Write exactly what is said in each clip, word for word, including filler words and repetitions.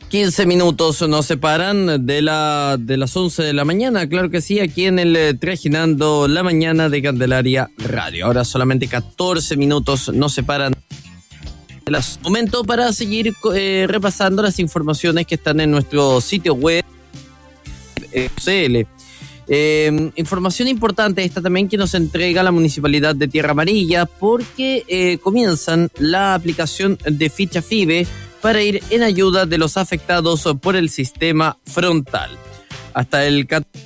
quince minutos nos separan de la de las once de la mañana, claro que sí, aquí en el eh, Trajinando la Mañana de Candelaria Radio. Ahora solamente catorce minutos nos separan. Momento para seguir eh, repasando las informaciones que están en nuestro sitio web eh, C L. Eh, información importante esta también que nos entrega la Municipalidad de Tierra Amarilla, porque eh, comienzan la aplicación de ficha FIBE para ir en ayuda de los afectados por el sistema frontal. Hasta el catorce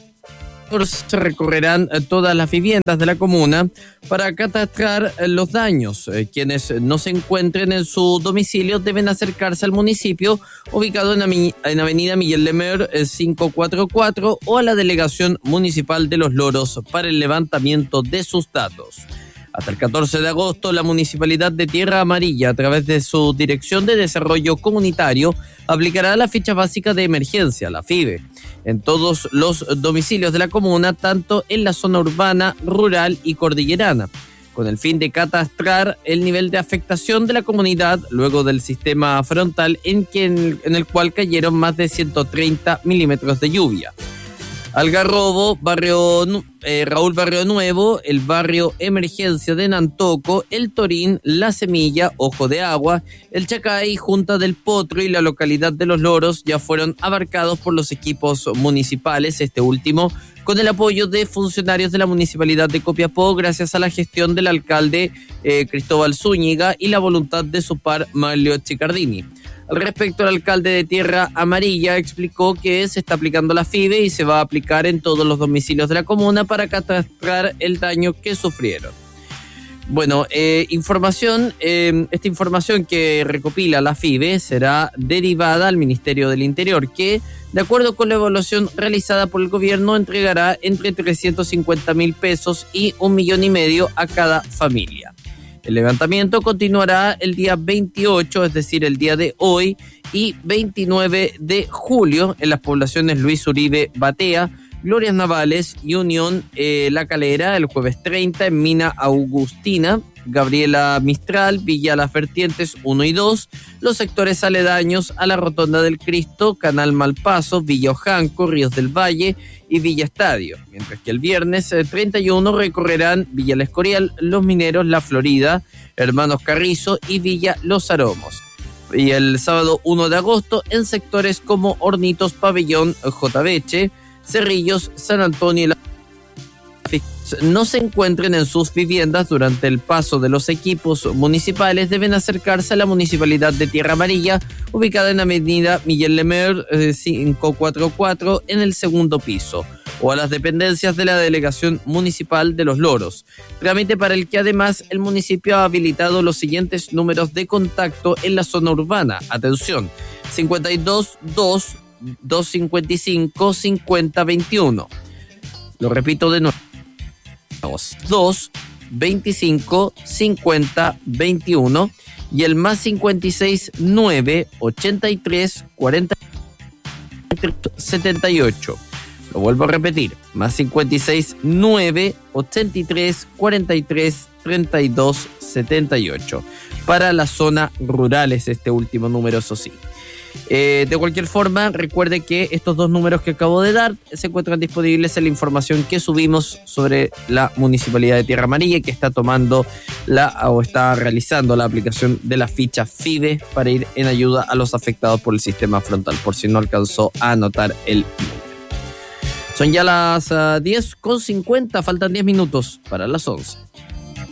se recorrerán todas las viviendas de la comuna para catastrar los daños. Quienes no se encuentren en su domicilio deben acercarse al municipio ubicado en, en Avenida Miguel Lemer quinientos cuarenta y cuatro o a la Delegación Municipal de Los Loros para el levantamiento de sus datos. Hasta el catorce de agosto, la Municipalidad de Tierra Amarilla, a través de su Dirección de Desarrollo Comunitario, aplicará la ficha básica de emergencia, la FIBE, en todos los domicilios de la comuna, tanto en la zona urbana, rural y cordillerana, con el fin de catastrar el nivel de afectación de la comunidad luego del sistema frontal en, que, en el cual cayeron más de ciento treinta milímetros de lluvia. Algarrobo, barrio eh, Raúl Barrio Nuevo, el barrio Emergencia de Nantoco, el Torín, La Semilla, Ojo de Agua, el Chacay, Junta del Potro y la localidad de Los Loros ya fueron abarcados por los equipos municipales, este último con el apoyo de funcionarios de la Municipalidad de Copiapó, gracias a la gestión del alcalde eh, Cristóbal Zúñiga y la voluntad de su par Maglio Chicardini. Al respecto, el alcalde de Tierra Amarilla explicó que se está aplicando la FIBE y se va a aplicar en todos los domicilios de la comuna para catastrar el daño que sufrieron. Bueno, eh, información, eh, esta información que recopila la FIBE será derivada al Ministerio del Interior, que, de acuerdo con la evaluación realizada por el gobierno, entregará entre trescientos cincuenta mil pesos y un millón y medio a cada familia. El levantamiento continuará el día veintiocho, es decir, el día de hoy, y veintinueve de julio en las poblaciones Luis Uribe Batea, Glorias Navales y Unión eh, La Calera, el jueves treinta en Mina Augustina, Gabriela Mistral, Villa Las Vertientes uno y dos, los sectores aledaños a la Rotonda del Cristo, Canal Malpaso, Villa Ojanco, Ríos del Valle y Villa Estadio, mientras que el viernes eh, treinta y uno recorrerán Villa El Escorial, Los Mineros, La Florida, Hermanos Carrizo y Villa Los Aromos. Y el sábado uno de agosto en sectores como Hornitos, Pabellón, Jotaveche, Cerrillos, San Antonio y la no se encuentren en sus viviendas durante el paso de los equipos municipales deben acercarse a la Municipalidad de Tierra Amarilla, ubicada en Avenida Miguel Lemer quinientos cuarenta y cuatro en el segundo piso, o a las dependencias de la Delegación Municipal de Los Loros, trámite para el que además el municipio ha habilitado los siguientes números de contacto en la zona urbana. Atención, cincuenta y dos, dos, doscientos cincuenta y cinco, cincuenta, veintiuno. Lo repito de nuevo. dos, veinticinco, cincuenta, veintiuno y el más cincuenta y seis, nueve, ochenta y tres, cuarenta, setenta y ocho. Lo vuelvo a repetir, más cincuenta y seis, nueve, ochenta y tres, cuarenta y tres, treinta y dos, setenta y ocho. Para la zona rural es este último número, eso sí. Eh, de cualquier forma, recuerde que estos dos números que acabo de dar se encuentran disponibles en la información que subimos sobre la Municipalidad de Tierra Amarilla, que está tomando la o está realizando la aplicación de la ficha FIBE para ir en ayuda a los afectados por el sistema frontal, por si no alcanzó a anotar el número. Son ya las uh, diez con cincuenta, faltan diez minutos para las once.